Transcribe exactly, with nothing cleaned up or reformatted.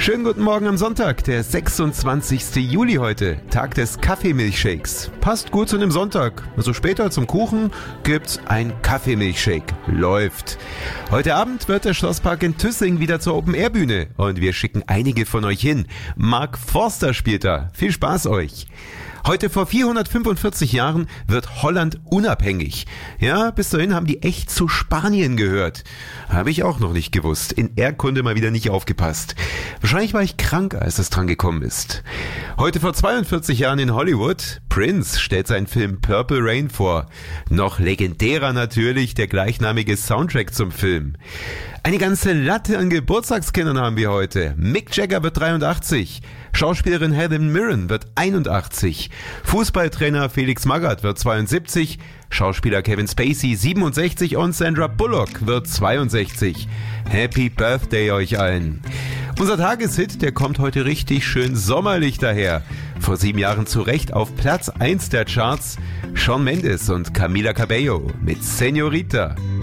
Schönen guten Morgen am Sonntag, der sechsundzwanzigste Juli heute, Tag des Kaffeemilchshakes. Passt gut zu einem Sonntag. Also später zum Kuchen gibt's ein Kaffeemilchshake. Läuft. Heute Abend wird der Schlosspark in Tüssing wieder zur Open-Air-Bühne und wir schicken einige von euch hin. Mark Forster spielt da. Viel Spaß euch. Heute vor vierhundertfünfundvierzig Jahren wird Holland unabhängig. Ja, bis dahin haben die echt zu Spanien gehört. Habe ich auch noch nicht gewusst. In Erdkunde mal wieder nicht aufgepasst. Wahrscheinlich war ich krank, als es dran gekommen ist. Heute vor zweiundvierzig Jahren in Hollywood. Prince stellt seinen Film Purple Rain vor. Noch legendärer natürlich der gleichnamige Soundtrack zum Film. Eine ganze Latte an Geburtstagskindern haben wir heute. Mick Jagger wird dreiundachtzig. Schauspielerin Helen Mirren wird einundachtzig. Fußballtrainer Felix Magath wird zweiundsiebzig. Schauspieler Kevin Spacey siebenundsechzig und Sandra Bullock wird zweiundsechzig. Happy Birthday euch allen. Unser Tageshit, der kommt heute richtig schön sommerlich daher. Vor sieben Jahren zu Recht auf Platz eins der Charts. Shawn Mendes und Camila Cabello mit Señorita.